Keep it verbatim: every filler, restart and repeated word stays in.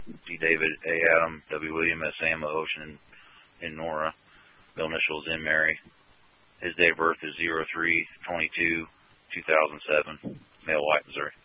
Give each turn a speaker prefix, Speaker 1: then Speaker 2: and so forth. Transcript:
Speaker 1: D. David, A. Adam, W. William, S. Emma, Ocean, and Nora. Middle initials N. Mary. His date of birth is zero three twenty-two two thousand seven. Male, white, Missouri.